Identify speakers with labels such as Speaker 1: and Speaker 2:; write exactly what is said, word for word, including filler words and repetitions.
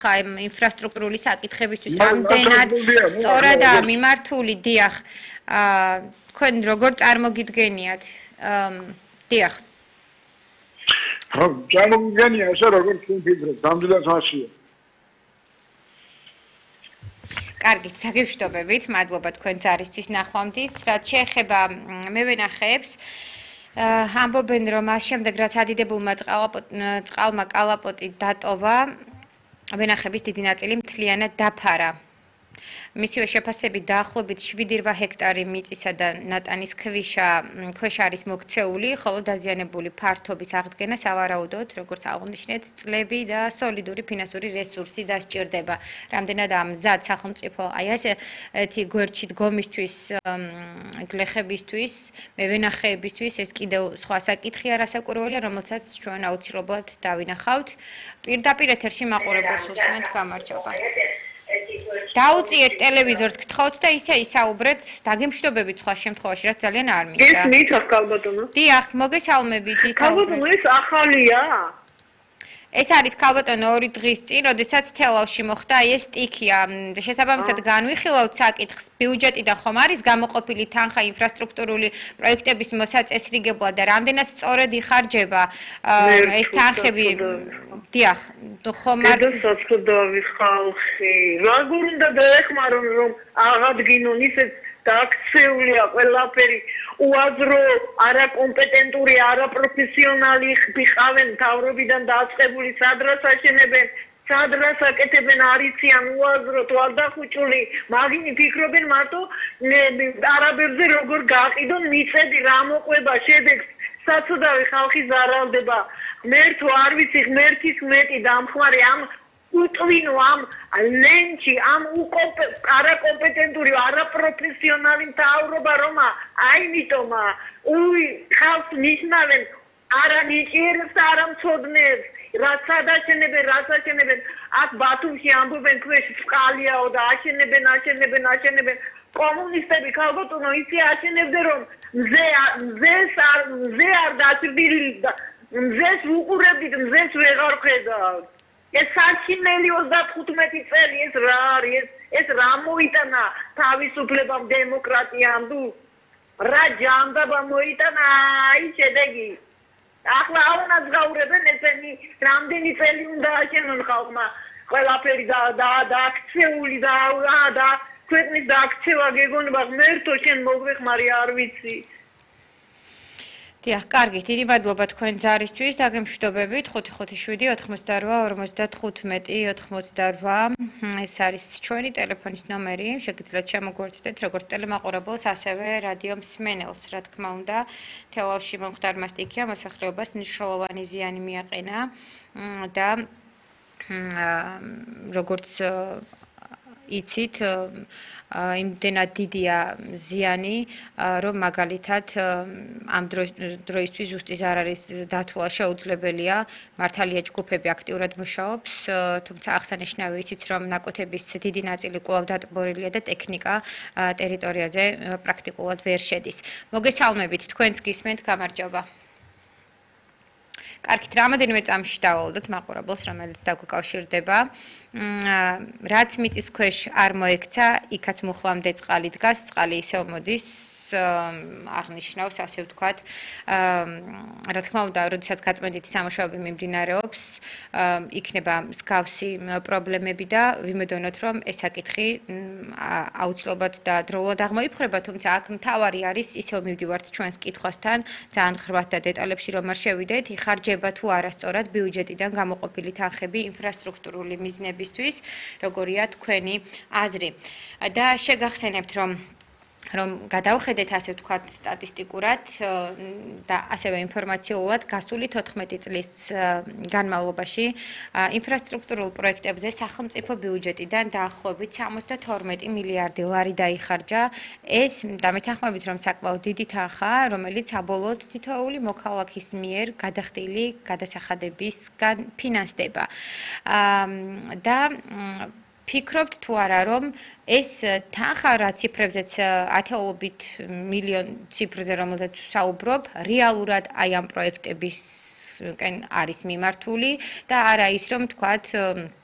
Speaker 1: ხა ინფრასტრუქტურული საკითხებისთვის რამდენად სწორადაა მიმართული, დიახ. აა თქვენ როგორ წარმოგიდგენიათ? დიახ.
Speaker 2: ხო, წარმოგიდგენია ესე როგორ თქვენ ფიქრობთ, ნამდვილად მასია.
Speaker 1: კარგით, საგემშვიდობებით, მადლობა თქვენ ძარისთვის ნახვამდის. რაც შეეხება მევენახეებს, ამბობენ რომ მას შემდეგ რაც ადიდებულმა წყალმა კალაპოტი დატოვა, ვენახების დიდი ნაწილი მთლიანად დაფარა. მისივე შეფასებით დაახლოებით შვიდი რვა ჰექტარი მიწისა და ნატანის ქვიშა ქვეშ არის მოქცეული, ხოლო დაზიანებული ფართობის აღდგენა სავარაუდოდ, როგორც აღნიშნეთ, წლები და სოლიდური ფინანსური რესურსი დასჭირდება. რამდენად ამზად სახელმწიფო აი ასეთი გვერდში დგომისთვის, გლეხებისთვის, მევენახეებისთვის ეს კიდევ სხვა საკითხია, რასაკვირველია, რომელსაც ჩვენ აუცილებლად დავინახავთ. პირდაპირ ეთერში მაყურებელს უსმენთ, გამარჯობა. დაუწიეთ ტელევიზორს გთხოვთ და ისე ისაუბრეთ, დაგემშვიდობებით სხვა შემთხვევაში, რაც ძალიან არ მინდა.
Speaker 3: ეს მითხრა ქალბატონო.
Speaker 1: დიახ, მოგესალმებით ისაუბრეთ.
Speaker 3: ქალბატონო, ეს ახალია?
Speaker 1: ეს არის ქალბატონო ორი დღის წინ, როდესაც თელავში მოხდა აი ეს სტიქია. შესაბამისად განვიხილავთ საკითხს, ბიუჯეტიდან ხომ არის გამოყოფილი თანხა ინფრასტრუქტურული პროექტების მოსაწესრიგებლად და რამდენად სწორად იხარჯება ეს თანხები? დიახ, ხომ არ
Speaker 3: დედასაცდავი ხალხი. როგორ უნდა დაეხმარონ რომ აღადგინონ ისეთ დაქცეულია ყველაფერი უაზრო არაკომპეტენტური არაპროფესიონალი ხბიყავენ თავრობიდან დაწყებული სადრას აშენებენ სადრას აკეთებენ არიციან უაზრო თვალდახუჭული მაგინი ფიქრობენ მარტო არაბებზე როგორ გაყიდონ მიწები რა მოყვება შედეგს საცუდავი ხალხი ზარალდება ღმერთო არ ვიცი ღმერთის მეტი დამხმარე ამ უტვინო ამ ლენჩი ამ არაკომპეტენტური არაპროფესიონალი მთავრობა რომა აიმიტომ უი ხალხს ნიშნავენ არა ნიჭიერებს არა მცოდნებს რაც ადაშენებენ რაც აშენებენ აქ ბათუმში ამბობენ ქვეშ წყალიაო და აშენებენ აშენებენ აშენებენ კომუნისტები ქალბატონო ისი აშენებდნენ რომ მზე მზეს არ მზე არ დაჭრილდა მზეს უყურებდით მზეს ვეღარ ხედავთ ეს საჩინელი ოცდათხუთმეტი წელი ეს რა არის ეს რა მოიტანა თავისუფლებამ დემოკრატიამ თუ რა ჯანდაბა მოიტანა აი შედეგი ახლა აუნაც გაურებენ ესენი რამდენი წელი უნდა აშენონ ხალხმა ყველაფერი და და დააქცეული და და ქვეყნის დააქცევა გეგონება ღმერთო შენ მოგვეხმარი არ ვიცი
Speaker 1: დიახ, კარგი, დიდი მადლობა თქვენ ძარისთვის, დაგემშვიდობებით ხუთი ხუთი შვიდი ოთხმოცდარვა ორმოცდათხუთმეტი ოცდაოთხმოცდარვა. ეს არის ჩვენი ტელეფონის ნომერი, შეგიძლიათ შემოგვერთდეთ როგორც ტელემაყურებელს, ასევე რადიო მსმენელს, რა თქმა უნდა, თელავში მომხდარმა სტიქია მოსახლეობას მნიშვნელოვანი ზიანი მიაყენა და როგორც იცით იმდენად დიდია ზიანი, რომ მაგალითად ამ დროისთვის ზუსტი არ არის დათვლა შეუძლებელია. მართალია ჯგუფები აქტიურად მუშაობს, თუმცა აღსანიშნავი ისიც, რომ ნაკვეთების დიდი ნაწილი კვლავ დატბორილია და ტექნიკა ტერიტორიაზე პრაქტიკულად ვერ შედის. მოგესალმებით, თქვენც გისმენთ, გამარჯობა. კარგით, რამოდენიმე წამში დავალოდოთ მაყურებელს, რომელიც დაგვიკავშირდება. რაც მიწის ქვეშ არ მოექცა, იქაც მუხლამდე წყალი დგას, წყალი ისევ მოდის, აღნიშნავს, ასე ვთქვათ. რა თქმა უნდა, როდესაც გაწმენდითი სამუშაოები მიმდინარეობს, იქნება მსგავსი პრობლემები და ვიმედოვნოთ, რომ ეს საკითხი აუცილებლად და დროულად აღმოიფხვრება, თუმცა აქ მთავარი არის ისევ მივდივართ ჩვენს კითხვასთან, ძალიან ხრბად და დეტალებში რომ არ შევიდეთ, იხარჯება თუ არასწორად ბიუჯეტიდან გამოყოფილი თანხები ინფრასტრუქტურული მიზნებისთვის, როგორია თქვენი აზრი. და შეგახსენებთ, რომ რომ გადავხედეთ ასე ვთქვათ სტატისტიკურად და ასევე ინფორმაციულად გასული თოთხმეტი წლის განმავლობაში ინფრასტრუქტურულ პროექტებზე სახელმწიფო ბიუჯეტიდან დაახლოებით სამოცდათორმეტი მილიარდი ლარი დაიხარჯა. ეს დამეთანხმებით, რომ საკმაოდ დიდი თანხაა, რომელიც საბოლოოდ თითოეული მოქალაქის მიერ გადახდილი გადასახადებისგან ფინანსდება. და ფიქრობთ თუ არა რომ ეს თანხა რა ციფრებზეც ათეულობით მილიონ ციფრზე რომელზეც საუბრობ რეალურად აი ამ პროექტებისკენ არის მიმართული და არა ის რომ თქვათ